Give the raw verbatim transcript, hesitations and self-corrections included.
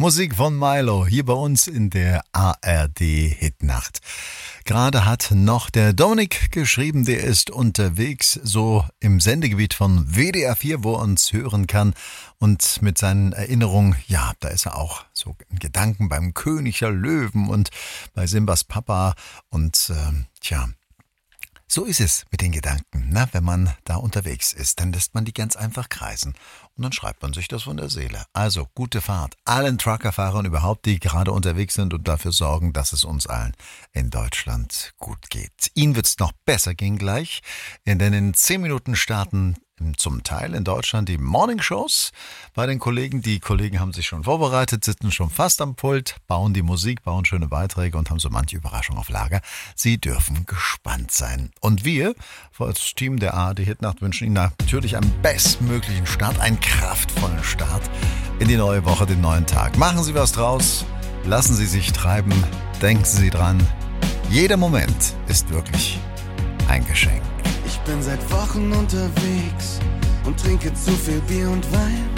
Musik von Milo hier bei uns in der A R D-Hitnacht. Gerade hat noch der Dominik geschrieben, der ist unterwegs so im Sendegebiet von W D R vier, wo er uns hören kann. Und mit seinen Erinnerungen, ja, da ist er auch so in Gedanken beim König der Löwen und bei Simbas Papa. Und äh, tja, so ist es mit den Gedanken, ne? Wenn man da unterwegs ist, dann lässt man die ganz einfach kreisen und dann schreibt man sich das von der Seele. Also gute Fahrt allen Truckerfahrern überhaupt, die gerade unterwegs sind und dafür sorgen, dass es uns allen in Deutschland gut geht. Ihnen wird es noch besser gehen gleich, denn in zehn Minuten starten zum Teil in Deutschland die Morning-Shows bei den Kollegen. Die Kollegen haben sich schon vorbereitet, sitzen schon fast am Pult, bauen die Musik, bauen schöne Beiträge und haben so manche Überraschung auf Lager. Sie dürfen gespannt sein. Und wir, als Team der A R D-Hitnacht, wünschen Ihnen natürlich einen bestmöglichen Start, einen kraftvollen Start in die neue Woche, den neuen Tag. Machen Sie was draus, lassen Sie sich treiben, denken Sie dran, jeder Moment ist wirklich ein Geschenk. Ich bin seit Wochen unterwegs und trinke zu viel Bier und Wein.